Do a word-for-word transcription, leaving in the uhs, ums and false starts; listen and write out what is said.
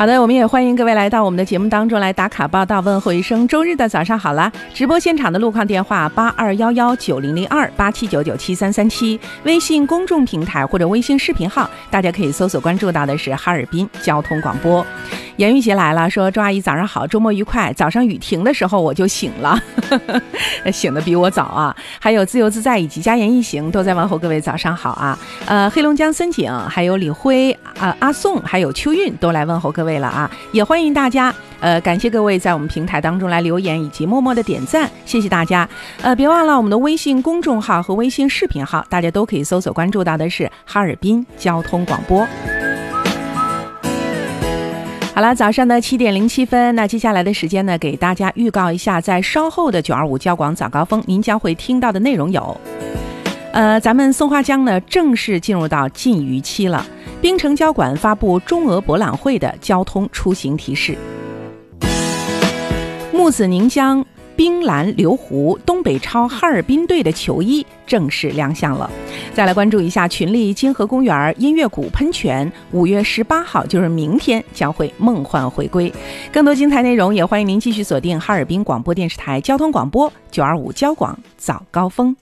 好的，我们也欢迎各位来到我们的节目当中来打卡报道，问候一声周日的早上好啦。直播现场的路况电话八二一一九零零二八七九九七三三七，微信公众平台或者微信视频号，大家可以搜索关注到的是哈尔滨交通广播。严玉杰来了，说周阿姨早上好，周末愉快。早上雨停的时候我就醒了，醒得比我早啊。还有自由自在以及家言一行都在问候各位早上好啊。呃，黑龙江森景，还有李辉、呃、阿宋，还有秋韵都来问候各位了啊。也欢迎大家，呃，感谢各位在我们平台当中来留言以及默默的点赞，谢谢大家。呃，别忘了我们的微信公众号和微信视频号，大家都可以搜索关注到的是哈尔滨交通广播。好了，早上的七点零七分，那接下来的时间呢，给大家预告一下，在稍后的九二五交广早高峰，您将会听到的内容有，呃，咱们松花江呢正式进入到禁渔期了，槟城交管发布中俄博览会的交通出行提示，木子宁江冰蓝流湖东北超哈尔滨队的球衣正式亮相了。再来关注一下群力金河公园音乐谷喷泉，五月十八号就是明天将会梦幻回归。更多精彩内容也欢迎您继续锁定哈尔滨广播电视台交通广播九二五交广早高峰。